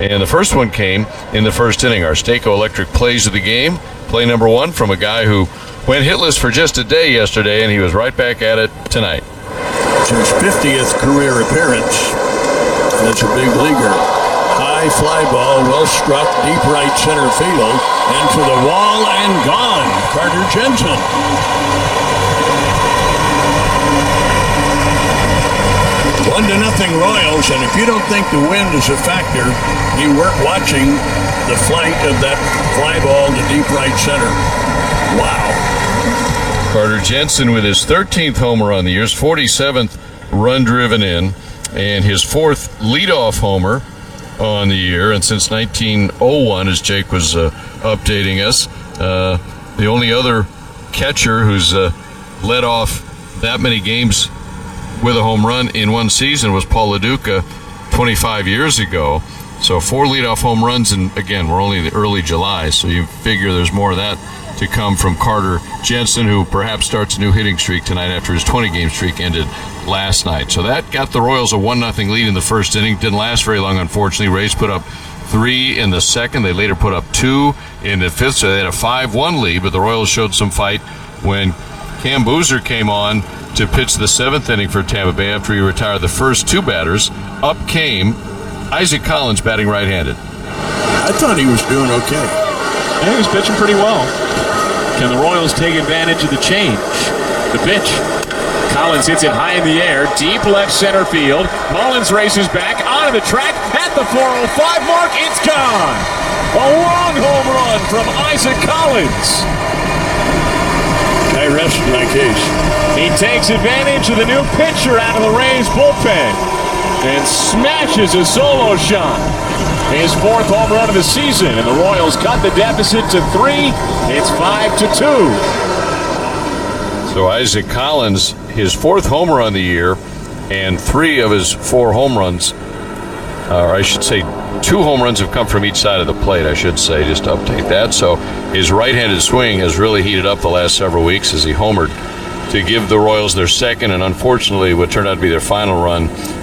And the first one came in the first inning. Our Stako Electric plays of the game. Play number one from a guy who went hitless for just a day yesterday, and he was right back at it tonight. It's his 50th career appearance as a big leaguer. High fly ball, well struck, deep right center field, and to the wall and gone. Carter Jensen. 1-0 Royals, and if you don't think the wind is a factor, you weren't watching the flight of that fly ball to deep right center. Wow. Carter Jensen with his 13th homer on the year, his 47th run driven in, and his 4th leadoff homer on the year. And since 1901, as Jake was updating us, the only other catcher who's led off that many games with a home run in one season was Paul LaDuca 25 years ago. So 4 leadoff home runs, and again, we're only in the early July, so you figure there's more of that to come from Carter Jensen, who perhaps starts a new hitting streak tonight after his 20-game streak ended last night. So that got the Royals a 1-0 lead in the first inning. Didn't last very long, unfortunately. Rays put up 3 in the second. They later put up 2 in the fifth, so they had a 5-1 lead, but the Royals showed some fight when Cam Boozer came on to pitch the 7th inning for Tampa Bay after he retired the first 2 batters. Up came Isaac Collins, batting right-handed. I thought he was doing okay. Yeah, he was pitching pretty well. Can the Royals take advantage of the change? The pitch. Collins hits it high in the air, deep left center field. Mullins races back onto the track at the 405 mark. It's gone. A long home run from Isaac Collins. I rested my case. He takes advantage of the new pitcher out of the Rays bullpen and smashes a solo shot. His 4th home run of the season, and the Royals cut the deficit to 3. It's 5-2. So Isaac Collins, his 4th homer on the year, and 3 of his 4 home runs, or I should say 2 home runs have come from each side of the plate, I should say, just to update that. So his right-handed swing has really heated up the last several weeks as he homered to give the Royals their second and unfortunately what turned out to be their final run